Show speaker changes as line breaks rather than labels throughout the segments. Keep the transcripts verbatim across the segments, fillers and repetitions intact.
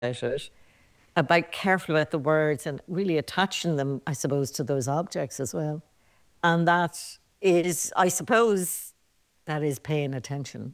it, about careful about the words and really attaching them, I suppose, to those objects as well. And that is, I suppose, that is paying attention.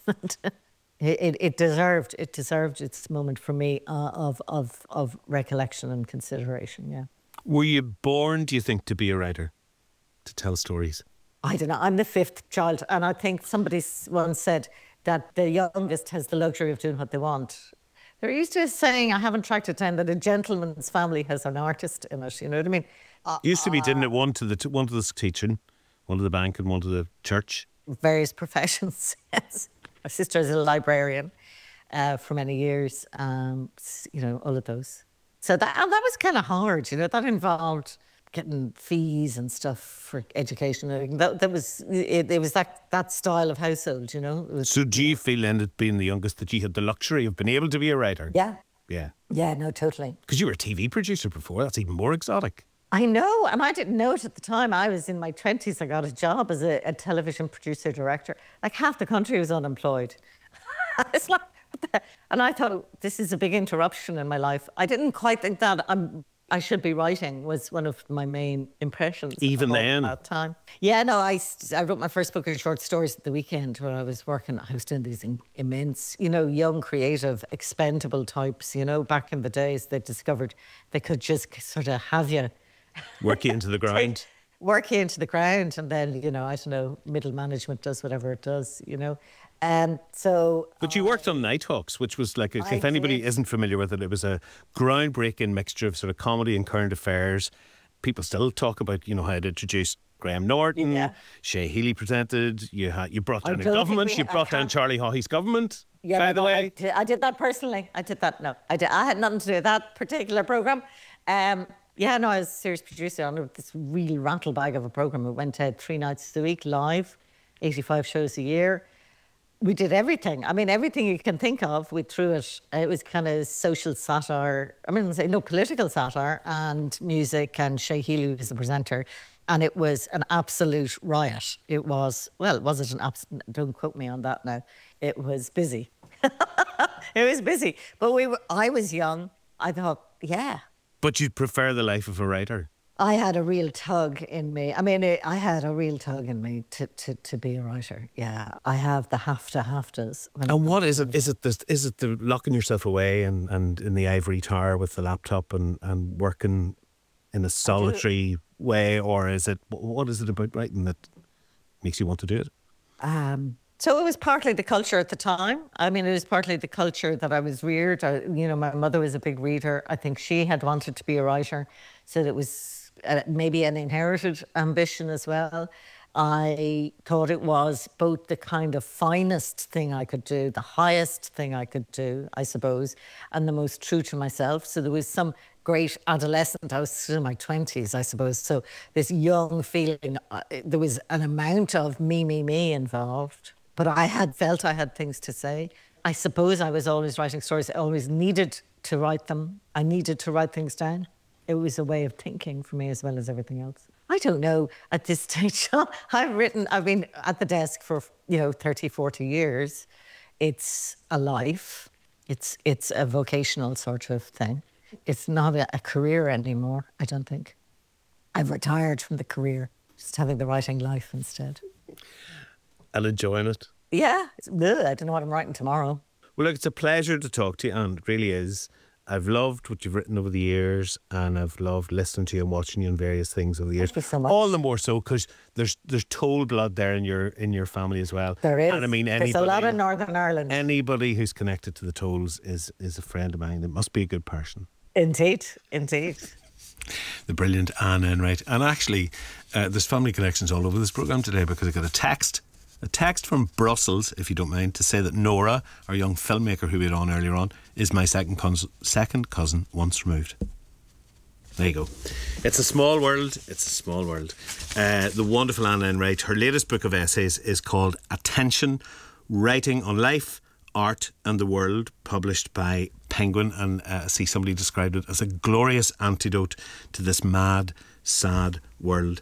it, it, it deserved it deserved its moment for me uh, of, of, of recollection and consideration, yeah.
Were you born, do you think, to be a writer? To tell stories?
I don't know. I'm the fifth child, and I think somebody once said that the youngest has the luxury of doing what they want. They're used to a saying, I haven't tracked it down, that a gentleman's family has an artist in it. You know what I mean? Uh,
Used to be, didn't it? One to the one to the teaching, one to the bank, and one to the church.
Various professions. Yes. My sister is a librarian uh, for many years. Um, you know, all of those. So that and that was kind of hard. You know, that involved getting fees and stuff for education. That, that was it, it. was that that style of household. You know. It was,
so do you feel, then, that being the youngest, that you had the luxury of being able to be a writer?
Yeah.
Yeah.
Yeah. No, totally.
Because you were a T V producer before. That's even more exotic.
I know, and I didn't know it at the time. I was in my twenties. I got a job as a, a television producer director. Like half the country was unemployed. It's like, what the, and I thought, this is a big interruption in my life. I didn't quite think that I'm, I should be writing was one of my main impressions.
Even then?
At that time. Yeah, no, I, I wrote my first book of short stories at the weekend when I was working. I was doing these in, immense, you know, young, creative, expendable types. You know, back in the days, they discovered they could just sort of have you.
Work you into the ground.
Work you into the ground, and then, you know, I don't know, middle management does whatever it does, you know. And so...
But you worked on Nighthawks, which was like, if
I
anybody
did.
isn't familiar with it, it was a groundbreaking mixture of sort of comedy and current affairs. People still talk about, you know, how it introduced Graham Norton.
Yeah.
Shay Healy presented. You had you brought
I
down a
don't think
government.
we-
You
I
brought down
can't-
Charlie Haughey's government,
Yeah,
by
no,
the
no,
way.
I did, I did that personally. I did that, no. I did. I had nothing to do with that particular programme. Um, yeah, no, I was a series producer on this real rattlebag of a programme. It went out three nights a week, live, eighty-five shows a year. We did everything. I mean, everything you can think of, we threw it. It was kind of social satire. I mean, say no political satire, and music, and Shay Healy was the presenter. And it was an absolute riot. It was, well, was it an absolute, don't quote me on that now. It was busy. It was busy. But we were, I was young. I thought, yeah.
But you'd prefer the life of a writer.
I had a real tug in me. I mean, it, I had a real tug in me to, to, to be a writer. Yeah, I have the have to have tos.
And what is it? Is it the, is it the locking yourself away and, and in the ivory tower with the laptop and, and working in a solitary way, or is it, what is it about writing that makes you want to do it?
Um, so it was partly the culture at the time. I mean, it was partly the culture that I was reared. I, you know, my mother was a big reader. I think she had wanted to be a writer, so it was uh, maybe an inherited ambition as well. I thought it was both the kind of finest thing I could do, the highest thing I could do, I suppose, and the most true to myself. So there was some great adolescent, I was still in my twenties, I suppose. So this young feeling, uh, there was an amount of me, me, me involved. But I had felt I had things to say. I suppose I was always writing stories. I always needed to write them. I needed to write things down. It was a way of thinking for me as well as everything else. I don't know at this stage. I've written, I've been at the desk for, you know, thirty, forty years. It's a life. It's, it's a vocational sort of thing. It's not a, a career anymore, I don't think. I've retired from the career, just having the writing life instead.
And enjoying it.
Yeah, it's, ugh, I don't know what I'm writing tomorrow.
Well, look, it's a pleasure to talk to you, and it really is. I've loved what you've written over the years, and I've loved listening to you and watching you in various things over the years.
Thank you so much.
All the more so because there's there's Toll blood there in your in your family as well.
There is.
And I mean, anybody,
There's a lot in Northern Ireland.
Anybody who's connected to the Tolls is is a friend of mine. It must be a good person.
Indeed, indeed.
The brilliant Anne Enright. And actually, uh, there's family connections all over this programme today, because I got a text. A text from Brussels, if you don't mind, to say that Nora, our young filmmaker who we had on earlier on, is my second cousin, second cousin once removed. There you go. It's a small world. It's a small world. Uh, the wonderful Anne Enright, her latest book of essays is called Attention, Writing on Life, Art and the World, published by Penguin. And uh, I see somebody described it as a glorious antidote to this mad, sad world.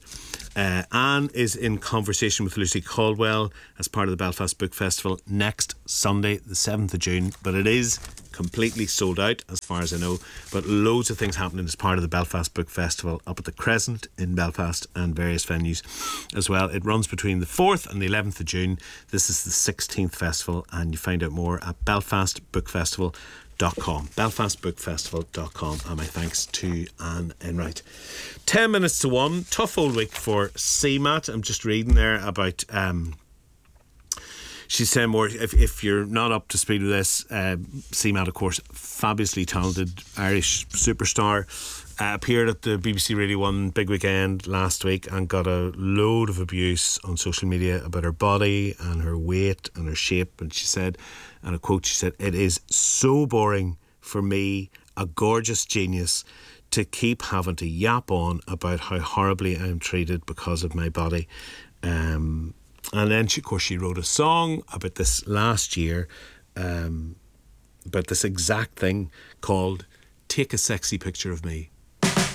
Uh, Anne is in conversation with Lucy Caldwell as part of the Belfast Book Festival next Sunday, the seventh of June. But it is completely sold out as far as I know. But loads of things happening as part of the Belfast Book Festival up at the Crescent in Belfast and various venues as well. It runs between the fourth and the eleventh of June. This is the sixteenth festival, and you find out more at belfast book festival dot com. belfast book festival dot com. And my thanks to Anne Enright. Ten minutes to one. Tough old week for C MAT. I'm just reading there about... Um, she's saying more, if, if you're not up to speed with this, uh, C MAT, of course, fabulously talented Irish superstar, uh, appeared at the B B C Radio one Big Weekend last week and got a load of abuse on social media about her body and her weight and her shape. And she said, and a quote, she said, "It is so boring for me, a gorgeous genius, to keep having to yap on about how horribly I am treated because of my body." Um, and then, she, of course, she wrote a song about this last year, um, about this exact thing called "Take a Sexy Picture of Me."